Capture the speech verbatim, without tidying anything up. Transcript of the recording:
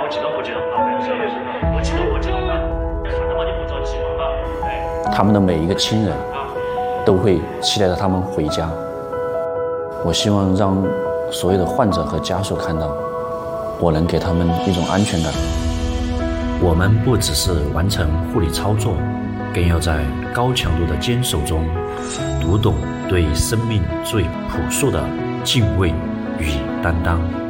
他们的每一个亲人都会期待着他们回家。我希望让所有的患者和家属看到，我能给他们一种安全感。 我们不只是完成护理操作，更要在高强度的坚守中读懂对生命最朴素的敬畏与担当。